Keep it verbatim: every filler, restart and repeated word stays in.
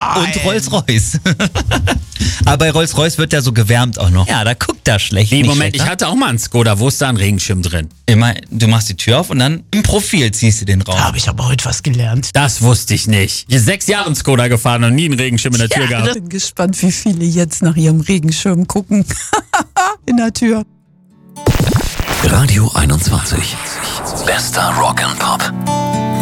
Und Rolls-Royce. Aber bei Rolls-Royce wird der so gewärmt auch noch. Ja, da guckt er schlecht. Nee, nicht Moment, schlecht, ich hatte auch mal einen Skoda. Wo ist da ein Regenschirm drin? Immer, du machst die Tür auf und dann im Profil ziehst du den raus. Da habe ich aber heute was gelernt. Das wusste ich nicht. Ich bin sechs Jahre einen Skoda gefahren und nie einen Regenschirm in der Tür Ich gehabt. bin gespannt, wie viele jetzt nach ihrem Regenschirm gucken. In der Tür. Radio einundzwanzig. Bester Rock and Pop.